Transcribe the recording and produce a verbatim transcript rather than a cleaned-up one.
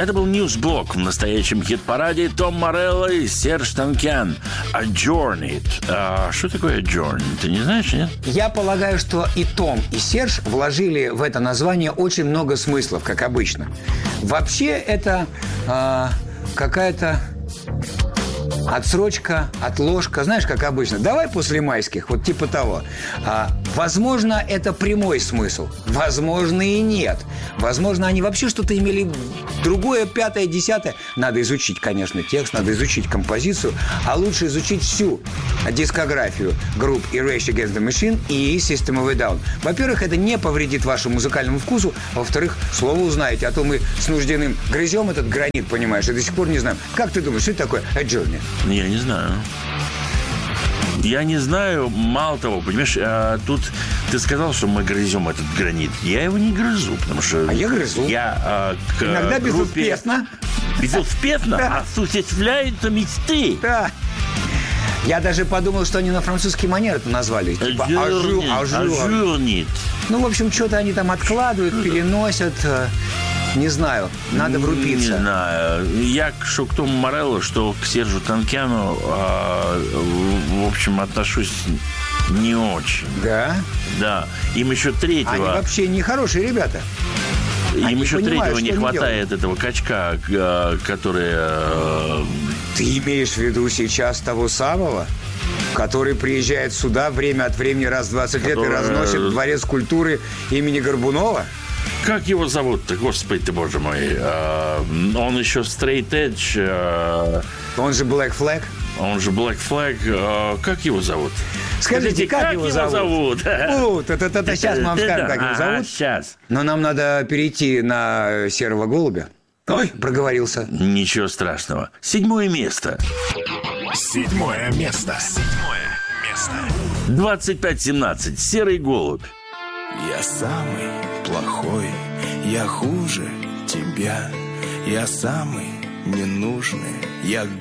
Это был Newsblock в настоящем хит-параде. Том Морелло и Серж Танкян. Adjourn It. А что такое Adjourn? Ты не знаешь, нет? Я полагаю, что и Том, и Серж вложили в это название очень много смыслов, как обычно. Вообще это э, какая-то отсрочка, отложка. Знаешь, как обычно. Давай после майских, вот типа того. А, возможно, это прямой смысл. Возможно, и нет. Возможно, они вообще что-то имели другое, пятое, десятое. Надо изучить, конечно, текст, надо изучить композицию, а лучше изучить всю дискографию групп Rage Against the Machine и System of a Down. Во-первых, это не повредит вашему музыкальному вкусу. Во-вторых, слово узнаете. А то мы с Нуждиным грызем этот гранит, понимаешь, и до сих пор не знаем. Как ты думаешь, что это такое Adjourn? Я не знаю. Я не знаю, мало того, понимаешь, а, тут ты сказал, что мы грызем этот гранит. Я его не грызу, потому что... А я грызу. Я а, к Иногда группе... безуспешно. Безуспешно? Да. Осуществляются мечты. Да. Я даже подумал, что они на французский манер это назвали. Типа ажу, ажу. Ажурнит. Ну, в общем, что-то они там откладывают, переносят. Не знаю, надо врубиться. Не знаю. Я что к Тому Морелло, что к Сержу Танкяну, в общем, отношусь не очень. Да? Да. Им еще третьего... Они вообще не хорошие ребята. Им Они еще понимают, третьего не хватает делают. Этого качка, который... Ты имеешь в виду сейчас того самого, который приезжает сюда время от времени раз в двадцать лет и разносит Дворец культуры имени Горбунова? Как его зовут-то, господи ты, боже мой? Он еще Straight Edge. Он же Black Flag. Он же Black Flag. Как его зовут? Скажите, как, как его зовут? зовут? Вот, это, это, это сейчас мы вам скажем, как его зовут. Сейчас. Но нам надо перейти на Серого голубя. Ой, проговорился. Ничего страшного. Седьмое место. Седьмое место. Седьмое место. двадцать пять семнадцать. Серый голубь. Я самый плохой, я хуже тебя. Я самый ненужный, я